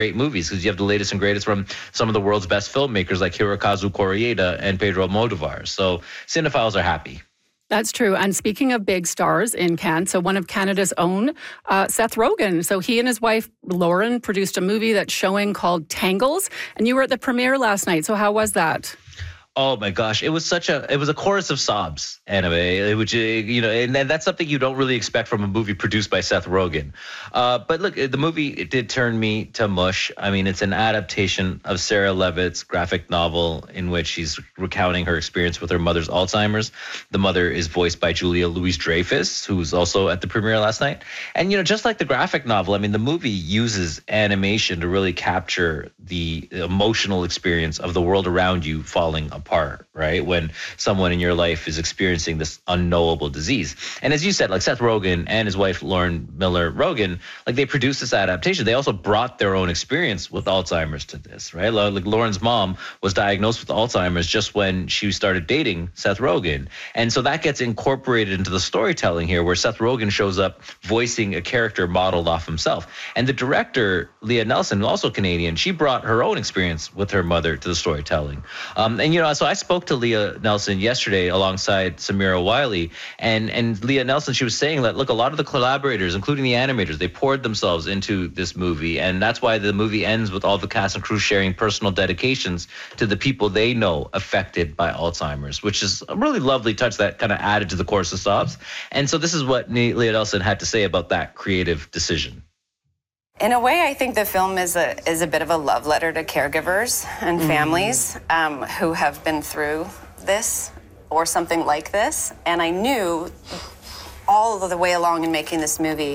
great movies because you have the latest and greatest from some of the world's best filmmakers like Hirokazu Koreeda and Pedro Almodovar. So cinephiles are happy. That's true. And speaking of big stars in Cannes, so one of Canada's own, Seth Rogen. So he and his wife, Lauren, produced a movie that's showing called Tangles. And you were at the premiere last night. So how was that? Oh my gosh, it was a chorus of sobs, anime, which, and that's something you don't really expect from a movie produced by Seth Rogen. But look, the movie, it did turn me to mush. I mean, it's an adaptation of Sarah Levitt's graphic novel in which she's recounting her experience with her mother's Alzheimer's. The mother is voiced by Julia Louis-Dreyfus, who was also at the premiere last night. And, just like the graphic novel, I mean, the movie uses animation to really capture the emotional experience of the world around you falling apart, right? When someone in your life is experiencing this unknowable disease. And as you said, like Seth Rogen and his wife, Lauren Miller Rogen, like they produced this adaptation. They also brought their own experience with Alzheimer's to this, right? Like Lauren's mom was diagnosed with Alzheimer's just when she started dating Seth Rogen. And so that gets incorporated into the storytelling here where Seth Rogen shows up voicing a character modeled off himself. And the director, Leah Nelson, also Canadian, she brought her own experience with her mother to the storytelling. So I spoke to Leah Nelson yesterday alongside Samira Wiley, and Leah Nelson, she was saying that, look, a lot of the collaborators, including the animators, they poured themselves into this movie, and that's why the movie ends with all the cast and crew sharing personal dedications to the people they know affected by Alzheimer's, which is a really lovely touch that kind of added to the chorus of sobs. And so this is what Leah Nelson had to say about that creative decision. In a way, I think the film is a bit of a love letter to caregivers and families who have been through this or something like this. And I knew all of the way along in making this movie,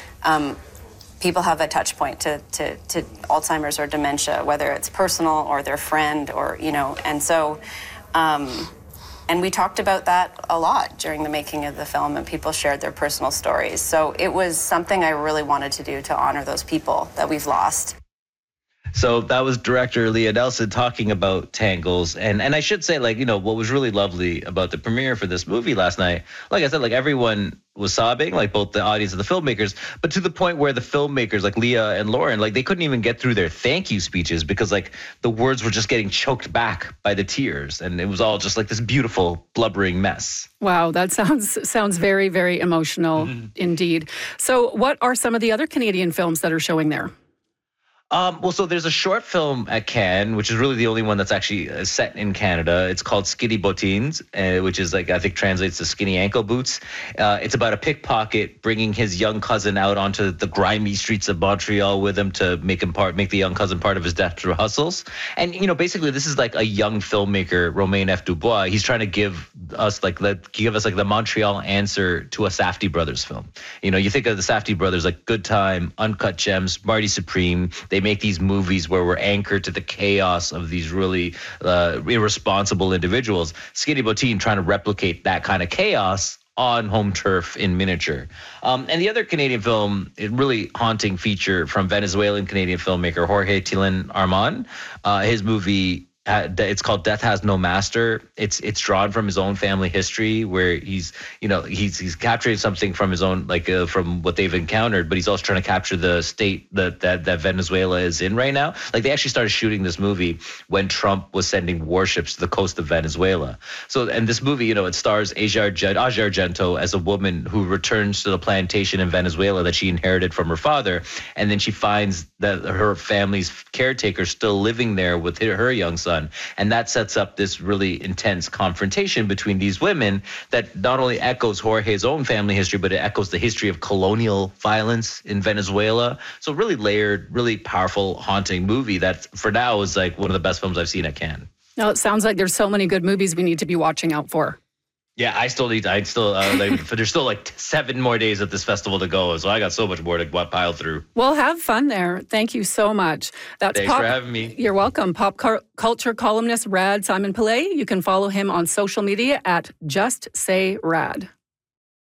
people have a touch point to Alzheimer's or dementia, whether it's personal or their friend or, and so... And we talked about that a lot during the making of the film, and people shared their personal stories. So it was something I really wanted to do to honor those people that we've lost. So that was director Leah Nelson talking about Tangles. And I should say, what was really lovely about the premiere for this movie last night, like I said, everyone was sobbing, both the audience and the filmmakers, but to the point where the filmmakers, like Leah and Lauren, they couldn't even get through their thank you speeches because, the words were just getting choked back by the tears. And it was all just this beautiful, blubbering mess. Wow, that sounds very, very emotional indeed. So what are some of the other Canadian films that are showing there? So there's a short film at Cannes, which is really the only one that's actually set in Canada. It's called Skinny Bottines, which is I think translates to skinny ankle boots. It's about a pickpocket bringing his young cousin out onto the grimy streets of Montreal with him to make the young cousin part of his desperate hustles. And, basically this is a young filmmaker, Romain F. Dubois. He's trying to give us the Montreal answer to a Safdie Brothers film. You think of the Safdie Brothers, Good Time, Uncut Gems, Marty Supreme. They make these movies where we're anchored to the chaos of these really irresponsible individuals. Skinny Bottine trying to replicate that kind of chaos on home turf in miniature. And the other Canadian film, a really haunting feature from Venezuelan Canadian filmmaker Jorge Tilen Armand. His movie, it's called Death Has No Master. It's drawn from his own family history where he's capturing something from his own, from what they've encountered, but he's also trying to capture the state that Venezuela is in right now. They actually started shooting this movie when Trump was sending warships to the coast of Venezuela. So, and this movie, it stars Asia Argento as a woman who returns to the plantation in Venezuela that she inherited from her father. And then she finds that her family's caretaker still living there with her young son. And that sets up this really intense confrontation between these women that not only echoes Jorge's own family history, but it echoes the history of colonial violence in Venezuela. So really layered, really powerful, haunting movie that for now is one of the best films I've seen at Cannes. No, it sounds like there's so many good movies we need to be watching out for. Yeah, there's still 7 more days at this festival to go. So I got so much more to pile through. Well, have fun there. Thank you so much. Thanks for having me. You're welcome. Pop culture columnist Rad Simon Pillay. You can follow him on social media at Just Say Rad.